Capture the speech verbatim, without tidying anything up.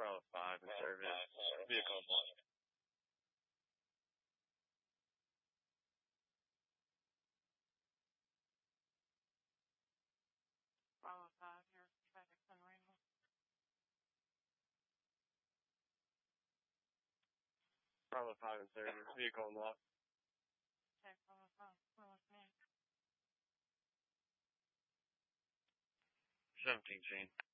Bravo five in service. Vehicle unlocked. Bravo five, your traffic on Rainbow. Bravo five in service. Vehicle unlocked. Okay, Bravo five, we're looking at seventeen chain.